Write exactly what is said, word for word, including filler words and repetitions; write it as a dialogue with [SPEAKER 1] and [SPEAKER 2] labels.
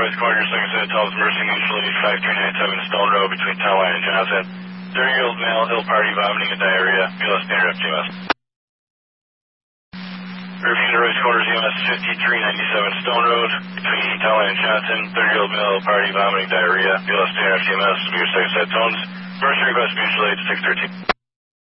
[SPEAKER 1] Royce Corner, second set of Tom's Mercy, mutually five three nine seven Stone Road between Town Line and Johnson. thirty-year-old male, hill party, vomiting and diarrhea. B L S standard F T M S. Review to Royce Corners, E M S fifty-three ninety-seven Stone Road between Town Line and Johnson. thirty-year-old male, hill party, vomiting, diarrhea. B L S standard F T M S. Your second set of tones. Mercy request mutual aid six thirteen.